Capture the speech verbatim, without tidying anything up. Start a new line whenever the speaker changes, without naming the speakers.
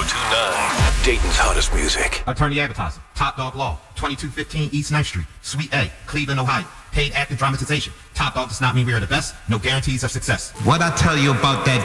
two nine, Dayton's hottest music.
Attorney Advertising, Top Dog Law, twenty-two fifteen East ninth Street, Suite A, Cleveland, Ohio. Paid active dramatization. Top Dog does not mean we are the best. No guarantees of success.
What I tell you about that